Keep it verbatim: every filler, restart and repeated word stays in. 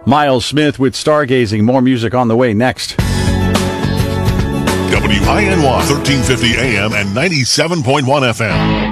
Miles Smith with Stargazing. More music on the way next. W I N Y, thirteen fifty A M and ninety-seven point one F M.